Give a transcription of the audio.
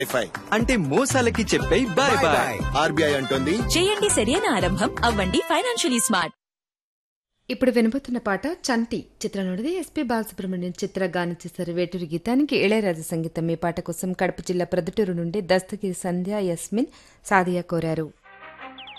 అంటే మోసాలకి చెప్పే bye bye. RBI అంటోంది చేయండి సరైన ఆరంభం, అవ్వండి ఫైనాన్షియలీ స్మార్ట్. ఇప్పుడు వినబోతున్న పాట చంటి చిత్రంలోనిది. ఎస్పీ బాలసుబ్రహ్మణ్యం చిత్ర గానం చేశారు. వేటూరి గీతానికి ఇళయరాజా సంగీతం. ఈ పాట కోసం కడప జిల్లా ప్రొద్దుటూరు నుండి దస్తగిరి సంధ్య, యస్మిన్, సాదియా కోరారు.